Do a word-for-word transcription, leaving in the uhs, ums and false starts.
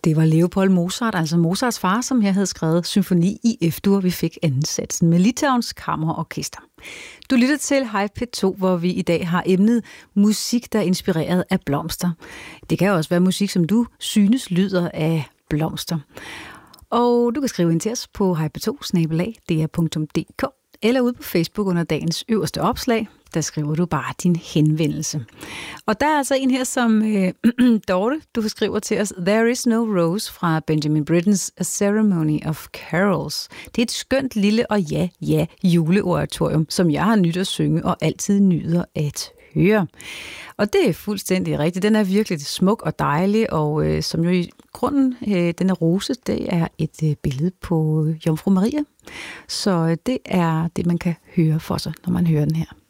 Det var Leopold Mozart, altså Mozarts far, som her havde skrevet symfoni i F-dur. Vi fik anden satsen med Litauens Kammerorkester. Du lytter til Hej P to, hvor vi i dag har emnet musik, der er inspireret af blomster. Det kan også være musik, som du synes lyder af blomster. Og du kan skrive ind til os på hej p to snabel-a d r punktum d k eller ude på Facebook under dagens øverste opslag. Der skriver du bare din henvendelse. Og der er altså en her, som øh, Dorte, du skriver til os. There is no rose fra Benjamin Brittens A Ceremony of Carols. Det er et skønt lille og ja, ja juleoratorium, som jeg har nydt at synge og altid nyder at høre. Og det er fuldstændig rigtigt. Den er virkelig smuk og dejlig, og øh, som jo i grunden, øh, den er rose, det er et øh, billede på Jomfru Maria. Så øh, det er det, man kan høre for sig, når man hører den her.